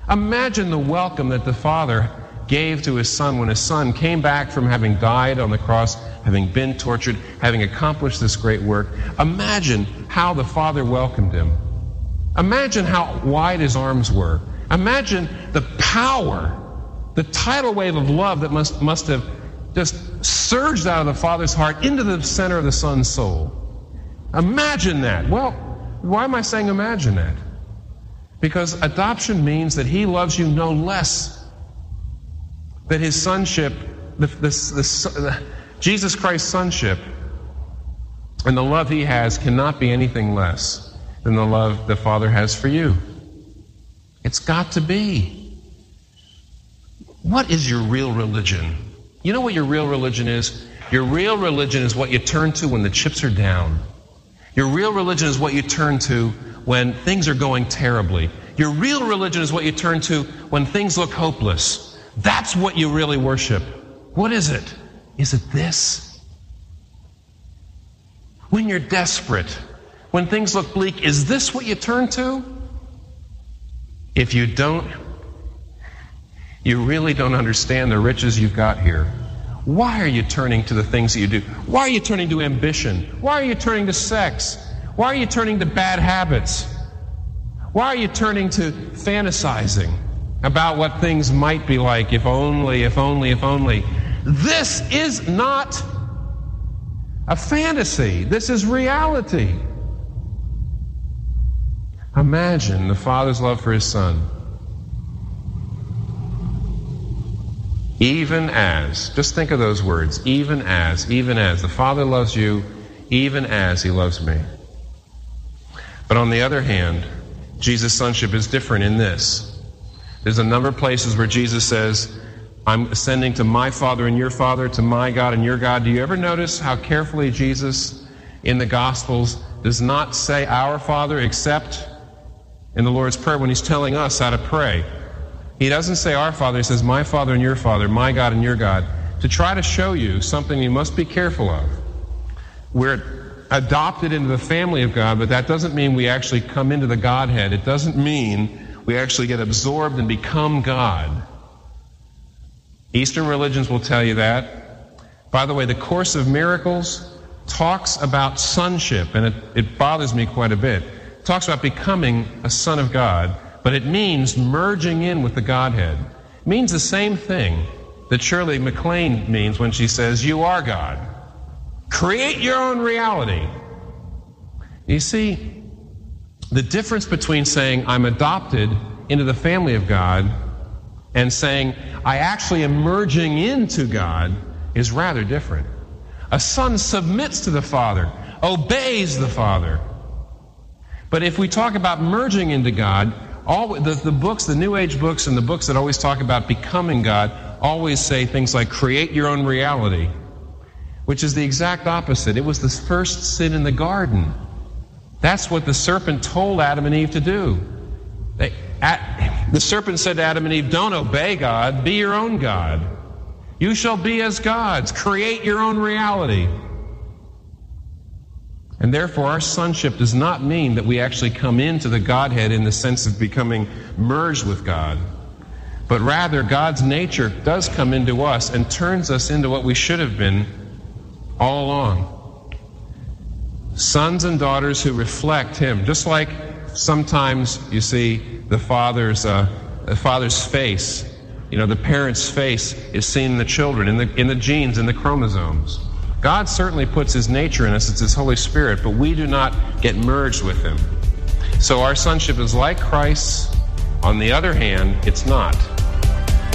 Imagine the welcome that the Father gave to his Son when his Son came back from having died on the cross, having been tortured, having accomplished this great work. Imagine how the Father welcomed him. Imagine how wide his arms were. Imagine the power, the tidal wave of love that must have just surged out of the Father's heart into the center of the Son's soul. Imagine that. Well, why am I saying imagine that? Because adoption means that he loves you no less. That his sonship, Jesus Christ's sonship, and the love he has cannot be anything less than the love the Father has for you. It's got to be. What is your real religion? You know what your real religion is? Your real religion is what you turn to when the chips are down. Your real religion is what you turn to when things are going terribly. Your real religion is what you turn to when things look hopeless. That's what you really worship. What is it? Is it this? When you're desperate, when things look bleak, is this what you turn to? If you don't, you really don't understand the riches you've got here. Why are you turning to the things that you do? Why are you turning to ambition? Why are you turning to sex? Why are you turning to bad habits? Why are you turning to fantasizing about what things might be like if only, if only, if only? This is not a fantasy. This is reality. Imagine the Father's love for his Son. Even as, just think of those words, even as, the Father loves you, even as he loves me. But on the other hand, Jesus' sonship is different in this. There's a number of places where Jesus says, I'm ascending to my Father and your Father, to my God and your God. Do you ever notice how carefully Jesus in the Gospels does not say our Father except in the Lord's Prayer when he's telling us how to pray? He doesn't say our Father, he says my Father and your Father, my God and your God, to try to show you something you must be careful of. We're adopted into the family of God, but that doesn't mean we actually come into the Godhead. It doesn't mean we actually get absorbed and become God. Eastern religions will tell you that. By the way, the Course of Miracles talks about sonship, and it bothers me quite a bit. It talks about becoming a son of God, but it means merging in with the Godhead. It means the same thing that Shirley MacLaine means when she says, you are God. Create your own reality. You see, the difference between saying I'm adopted into the family of God and saying I actually am merging into God is rather different. A son submits to the Father, obeys the Father. But if we talk about merging into God, all the books, the New Age books and the books that always talk about becoming God, always say things like create your own reality, which is the exact opposite. It was the first sin in the garden. That's what the serpent told Adam and Eve to do. The serpent said to Adam and Eve, don't obey God, be your own God. You shall be as gods, create your own reality. And therefore our sonship does not mean that we actually come into the Godhead in the sense of becoming merged with God. But rather God's nature does come into us and turns us into what we should have been all along. Sons and daughters who reflect him. Just like sometimes you see the father's face, the parent's face is seen in the children, in the genes, in the chromosomes. God certainly puts his nature in us, it's his Holy Spirit, but we do not get merged with him. So our sonship is like Christ's. On the other hand, it's not.